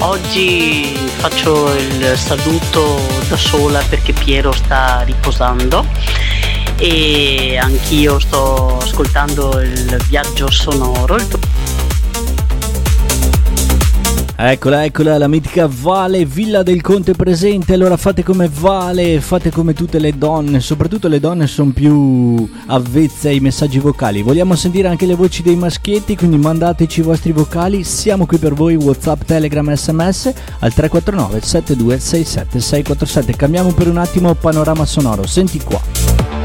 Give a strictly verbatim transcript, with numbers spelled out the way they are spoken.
Oggi faccio il saluto da sola perché Piero sta riposando e anch'io sto ascoltando il viaggio sonoro. Eccola, eccola, la mitica Vale, Villa del Conte presente. Allora fate come Vale, fate come tutte le donne, soprattutto le donne sono più avvezze ai messaggi vocali. Vogliamo sentire anche le voci dei maschietti, quindi mandateci i vostri vocali. Siamo qui per voi, WhatsApp, Telegram, sms al tre quattro nove sette due sei sette sei quattro sette. Cambiamo per un attimo panorama sonoro, senti qua.